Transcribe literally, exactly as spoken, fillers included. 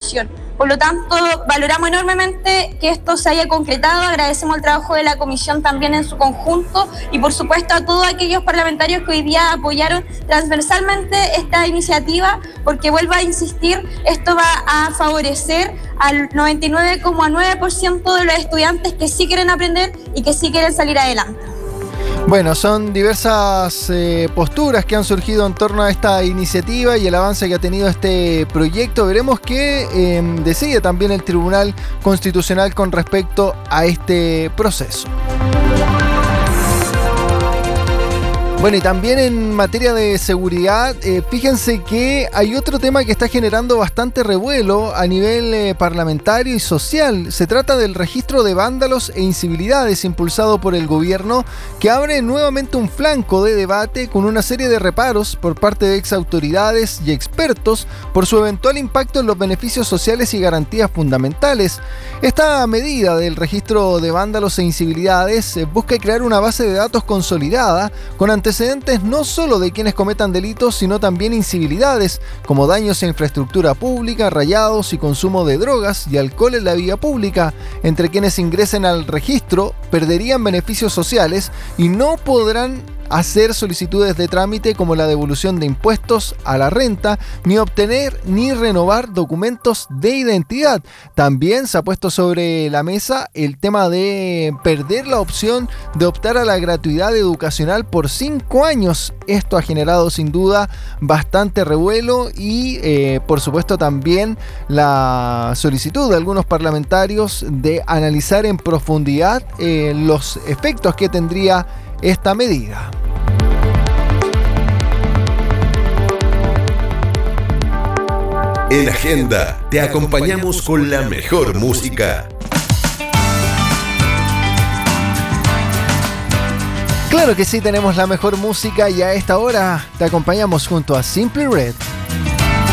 educación. Por lo tanto, valoramos enormemente que esto se haya concretado, agradecemos el trabajo de la comisión también en su conjunto y por supuesto a todos aquellos parlamentarios que hoy día apoyaron transversalmente esta iniciativa, porque vuelvo a insistir, esto va a favorecer al noventa y nueve coma nueve por ciento de los estudiantes que sí quieren aprender y que sí quieren salir adelante. Bueno, son diversas eh, posturas que han surgido en torno a esta iniciativa y el avance que ha tenido este proyecto. Veremos qué eh, decide también el Tribunal Constitucional con respecto a este proceso. Bueno, y también en materia de seguridad, eh, fíjense que hay otro tema que está generando bastante revuelo a nivel eh, parlamentario y social. Se trata del registro de vándalos e incivilidades impulsado por el gobierno, que abre nuevamente un flanco de debate con una serie de reparos por parte de ex autoridades y expertos por su eventual impacto en los beneficios sociales y garantías fundamentales. Esta medida del registro de vándalos e incivilidades eh, busca crear una base de datos consolidada con antecedentes antecedentes no solo de quienes cometan delitos, sino también incivilidades, como daños a infraestructura pública, rayados y consumo de drogas y alcohol en la vía pública. Entre quienes ingresen al registro perderían beneficios sociales y no podrán hacer solicitudes de trámite como la devolución de impuestos a la renta, ni obtener ni renovar documentos de identidad. También se ha puesto sobre la mesa el tema de perder la opción de optar a la gratuidad educacional por cinco años. Esto ha generado sin duda bastante revuelo y eh, por supuesto también la solicitud de algunos parlamentarios de analizar en profundidad eh, los efectos que tendría esta medida. En Agenda te acompañamos con la mejor música. Claro que sí, tenemos la mejor música y a esta hora te acompañamos junto a Simply Red.